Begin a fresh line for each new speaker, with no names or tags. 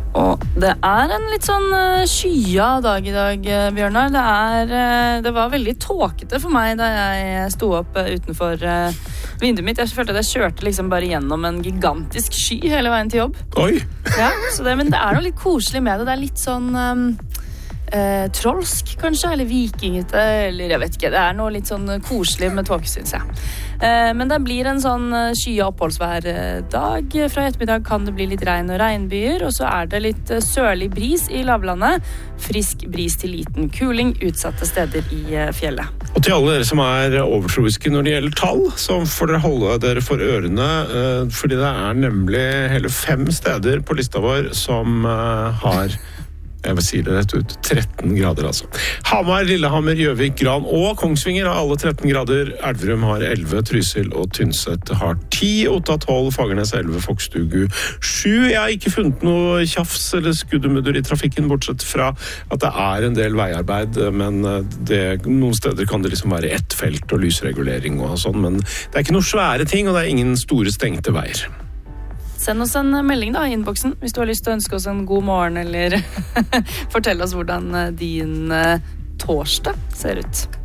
Og det en litt sånn skya dag I dag, Bjørnar. Det var veldig tåkete for meg da jeg sto opp utenfor vinduet mitt. Jeg følte at jeg kjørte liksom bare gjennom en gigantisk sky hele veien til jobb.
Oi!
Ja, men det noe litt koselig med det. Det litt sånn trolsk, kanskje, eller vikingete, eller jeg vet ikke. Det noe litt sånn koselig med tåke, synes jeg. Men det blir en sånn skya oppholdsvær dag. Fra ettermiddag kan det bli litt regn og regnbyer, og så det litt sørlig bris I lavlandet. Frisk bris til liten kuling utsatte steder I fjellet.
Og til alle dere som overtroiske når det gjelder tall, så får dere holde dere for ørene, fordi det nemlig hele 5 steder på lista vår som har... Jeg vil si det rett ut, 13 grader altså. Hamar, Lillehammer, Gjøvik, Gran og Kongsvinger har alle 13 grader. Elverum har 11, Trysil og Tynset har 10, Otta 12, Fagernes 11, Fokstugu 7. Jeg har ikke funnet noe tjafs eller skuddemudder I trafikken, bortsett fra at det en del veiarbeid, men noen steder kan det liksom være ett felt og lysregulering og sånn, men det ikke noen svære ting, og det ingen store stengte veier.
Send oss en melding da I innboksen hvis du har lyst til å ønske oss en god morgen, eller fortell oss hvordan din torsdag ser ut.